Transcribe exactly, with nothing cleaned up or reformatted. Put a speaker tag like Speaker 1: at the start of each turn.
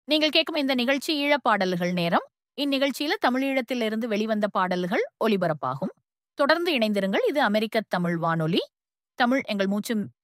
Speaker 1: நீங்கள் கேட்கும் இந்த நிகழ்ச்சி ஈழப் பாடல்கள் நேரம். இந்நிகழ்ச்சியில தமிழீழத்திலிருந்து வெளிவந்த பாடல்கள் ஒலிபரப்பாகும். தொடர்ந்து இணைந்திருங்கள். இது அமெரிக்க தமிழ் வானொலி. தமிழ் எங்கள் மூச்சு